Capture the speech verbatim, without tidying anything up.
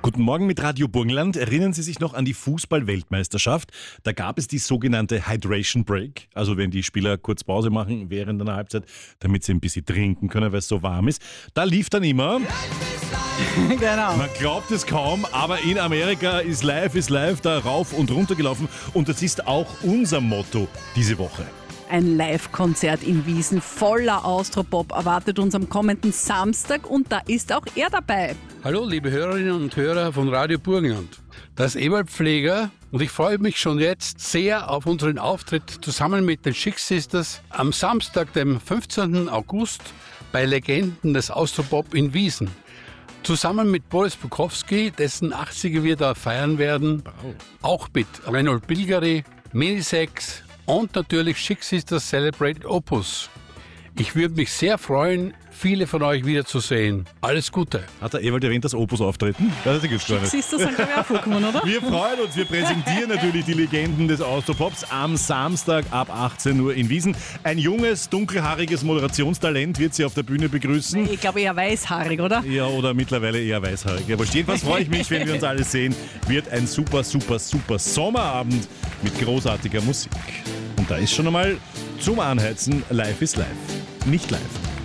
Guten Morgen mit Radio Burgenland. Erinnern Sie sich noch an die Fußball-Weltmeisterschaft? Da gab es die sogenannte Hydration Break, also wenn die Spieler kurz Pause machen während einer Halbzeit, damit sie ein bisschen trinken können, weil es so warm ist. Da lief dann immer... Genau. Man glaubt es kaum, aber in Amerika ist Live is Live da rauf und runter gelaufen und das ist auch unser Motto diese Woche. Ein Live-Konzert in Wiesen voller Austropop erwartet uns am kommenden Samstag und da ist auch er dabei. Hallo liebe Hörerinnen und Hörer von Radio Burgenland. Das ist Ewald Pfleger und ich freue mich schon jetzt sehr auf unseren Auftritt zusammen mit den Chick Sisters am Samstag, dem fünfzehnten August bei Legenden des Austropop in Wiesen. Zusammen mit Boris Bukowski, dessen achtziger wir da feiern werden, auch mit Reinhold Bilgeri, Minisex und natürlich Chick Sisters Celebrated Opus. Ich würde mich sehr freuen, viele von euch wiederzusehen. Alles Gute. Hat der Ewald erwähnt, dass Opus auftreten? Das ist gar nicht. Siehst du, sind glaube ich auch vorgekommen, oder? Wir freuen uns, wir präsentieren natürlich die Legenden des Austropops am Samstag ab achtzehn Uhr in Wiesen. Ein junges, dunkelhaariges Moderationstalent wird sie auf der Bühne begrüßen. Ich glaube eher weißhaarig, oder? Ja, oder mittlerweile eher weißhaarig. Aber jedenfalls freue ich mich, wenn wir uns alle sehen. Wird ein super, super, super Sommerabend mit großartiger Musik. Und da ist schon einmal zum Anheizen Live is Live. Nicht live.